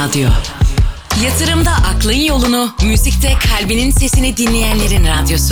Radyo. Yatırımda aklın yolunu, müzikte kalbinin sesini dinleyenlerin radyosu.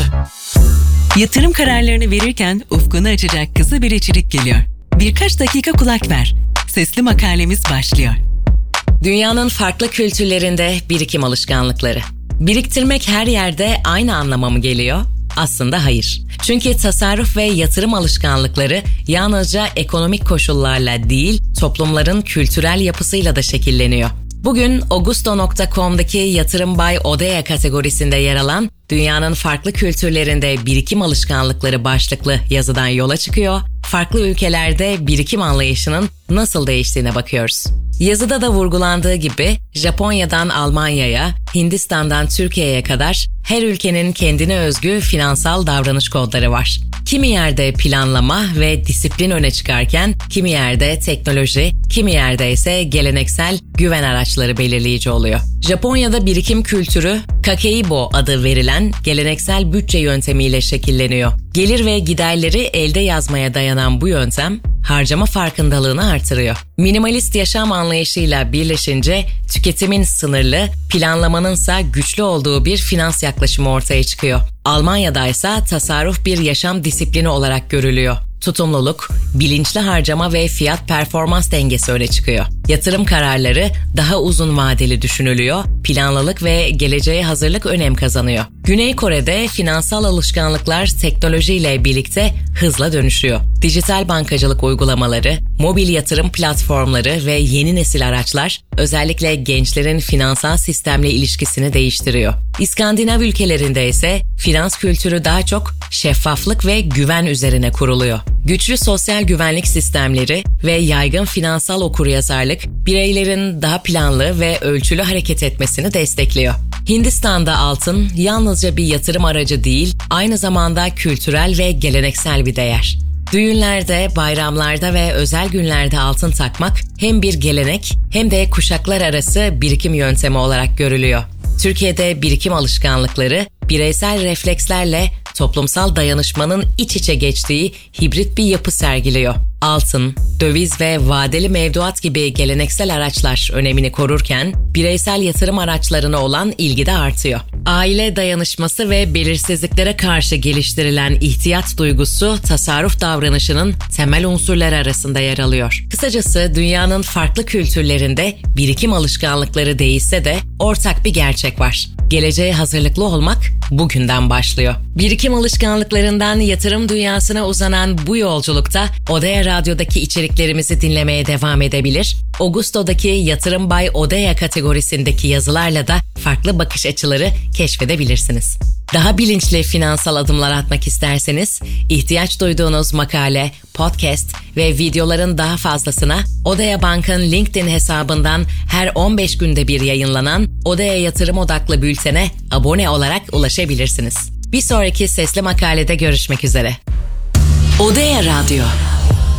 Yatırım kararlarını verirken ufkunu açacak kısa bir içerik geliyor. Birkaç dakika kulak ver. Sesli makalemiz başlıyor. Dünyanın farklı kültürlerinde birikim alışkanlıkları. Biriktirmek her yerde aynı anlama mı geliyor? Aslında hayır. Çünkü tasarruf ve yatırım alışkanlıkları yalnızca ekonomik koşullarla değil, toplumların kültürel yapısıyla da şekilleniyor. Bugün Ogusto.com'daki Yatırım by Odea kategorisinde yer alan dünyanın farklı kültürlerinde birikim alışkanlıkları başlıklı yazıdan yola çıkıyor, farklı ülkelerde birikim anlayışının nasıl değiştiğine bakıyoruz. Yazıda da vurgulandığı gibi Japonya'dan Almanya'ya, Hindistan'dan Türkiye'ye kadar her ülkenin kendine özgü finansal davranış kodları var. Kimi yerde planlama ve disiplin öne çıkarken, kimi yerde teknoloji, kimi yerde ise geleneksel güven araçları belirleyici oluyor. Japonya'da birikim kültürü Kakeibo adı verilen geleneksel bütçe yöntemiyle şekilleniyor. Gelir ve giderleri elde yazmaya dayanan bu yöntem, harcama farkındalığını artırıyor. Minimalist yaşam anlayışıyla birleşince tüketimin sınırlı, planlamanınsa güçlü olduğu bir finans yaklaşımı ortaya çıkıyor. Almanya'da ise tasarruf bir yaşam disiplini olarak görülüyor. Tutumluluk, bilinçli harcama ve fiyat performans dengesi öne çıkıyor. Yatırım kararları daha uzun vadeli düşünülüyor, planlılık ve geleceğe hazırlık önem kazanıyor. Güney Kore'de finansal alışkanlıklar teknolojiyle birlikte hızla dönüşüyor. Dijital bankacılık uygulamaları, mobil yatırım platformları ve yeni nesil araçlar özellikle gençlerin finansal sistemle ilişkisini değiştiriyor. İskandinav ülkelerinde ise finans kültürü daha çok şeffaflık ve güven üzerine kuruluyor. Güçlü sosyal güvenlik sistemleri ve yaygın finansal okuryazarlık bireylerin daha planlı ve ölçülü hareket etmesini destekliyor. Hindistan'da altın yalnızca bir yatırım aracı değil, aynı zamanda kültürel ve geleneksel bir değer. Düğünlerde, bayramlarda ve özel günlerde altın takmak hem bir gelenek hem de kuşaklar arası birikim yöntemi olarak görülüyor. Türkiye'de birikim alışkanlıkları bireysel reflekslerle toplumsal dayanışmanın iç içe geçtiği hibrit bir yapı sergiliyor. Altın, döviz ve vadeli mevduat gibi geleneksel araçlar önemini korurken bireysel yatırım araçlarına olan ilgi de artıyor. Aile dayanışması ve belirsizliklere karşı geliştirilen ihtiyat duygusu tasarruf davranışının temel unsurları arasında yer alıyor. Kısacası dünyanın farklı kültürlerinde birikim alışkanlıkları değişse de ortak bir gerçek var. Geleceğe hazırlıklı olmak bugünden başlıyor. Birikim alışkanlıklarından yatırım dünyasına uzanan bu yolculukta Odea Radyo'daki içeriklerimizi dinlemeye devam edebilir. Ogusto'daki Yatırım by Odea kategorisindeki yazılarla da farklı bakış açıları keşfedebilirsiniz. Daha bilinçli finansal adımlar atmak isterseniz, ihtiyaç duyduğunuz makale, podcast ve videoların daha fazlasına Odea Bank'ın LinkedIn hesabından her 15 günde bir yayınlanan Odea Yatırım Odaklı Bülten'e abone olarak ulaşabilirsiniz. Bir sonraki sesli makalede görüşmek üzere. Odea Radyo.